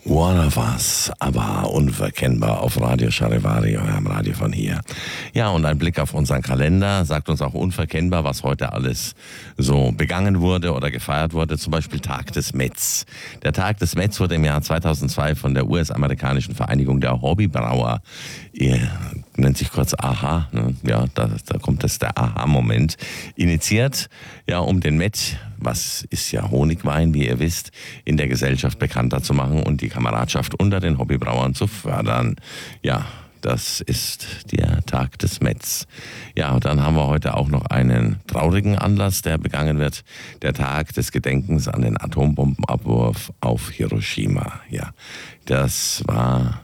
One of Us, aber unverkennbar auf Radio Charivari, eurem Radio von hier. Ja, und ein Blick auf unseren Kalender sagt uns auch unverkennbar, was heute alles so begangen wurde oder gefeiert wurde. Zum Beispiel Tag des Mets. Der Tag des Mets wurde im Jahr 2002 von der US-amerikanischen Vereinigung der Hobbybrauer, nennt sich kurz AHA, ne? Ja, da kommt das der AHA-Moment, initiiert, ja, um den Met, was ist ja Honigwein, wie ihr wisst, in der Gesellschaft bekannter zu machen und die Kameradschaft unter den Hobbybrauern zu fördern. Ja, das ist der Tag des Mets. Ja, und dann haben wir heute auch noch einen traurigen Anlass, der begangen wird. Der Tag des Gedenkens an den Atombombenabwurf auf Hiroshima. Ja, das war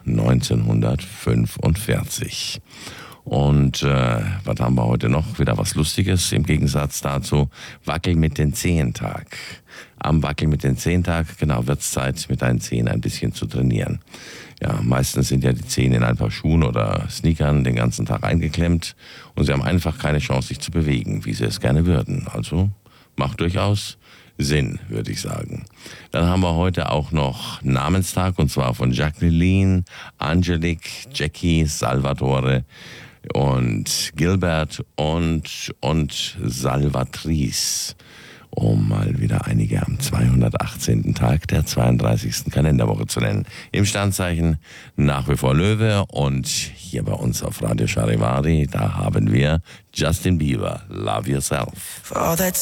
1945. Und was haben wir heute noch? Wieder was Lustiges im Gegensatz dazu. Wackel mit den Zehen-Tag. Am Wackel mit den Zehen-Tag, genau, wird es Zeit, mit deinen Zehen ein bisschen zu trainieren. Ja, meistens sind ja die Zehen in ein paar Schuhen oder Sneakern den ganzen Tag eingeklemmt und sie haben einfach keine Chance, sich zu bewegen, wie sie es gerne würden. Also macht durchaus Sinn, würde ich sagen. Dann haben wir heute auch noch Namenstag, und zwar von Jacqueline, Angelique, Jackie, Salvatore und Gilbert und Salvatrice. Um mal wieder einige am 218. Tag der 32. Kalenderwoche zu nennen. Im Standzeichen nach wie vor Löwe, und hier bei uns auf Radio Charivari, da haben wir Justin Bieber, Love Yourself.